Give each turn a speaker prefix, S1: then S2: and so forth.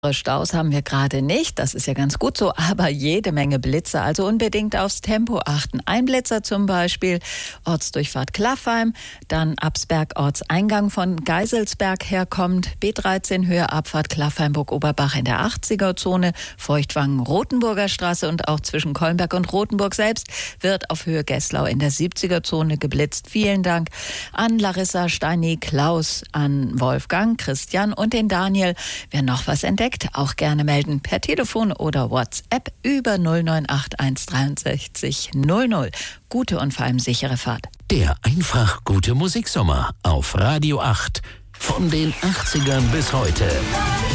S1: Staus haben wir gerade nicht, das ist ja ganz gut so, aber jede Menge Blitzer, also unbedingt aufs Tempo achten. Ein Blitzer zum Beispiel, Ortsdurchfahrt Klaffheim, dann Absberg Ortseingang von Geiselsberg herkommt, B13 Höhe Abfahrt Klaffheim-Burg-Oberbach in der 80er-Zone, Feuchtwangen-Rotenburger Straße und auch zwischen Kolmberg und Rotenburg selbst wird auf Höhe Gesslau in der 70er-Zone geblitzt. Vielen Dank an Larissa, Steini, Klaus, an Wolfgang, Christian und den Daniel. Wer noch was entdeckt, auch gerne melden per Telefon oder WhatsApp über 098 163 00. Gute und vor allem sichere Fahrt.
S2: Der einfach gute Musiksommer auf Radio 8. Von den 80ern bis heute.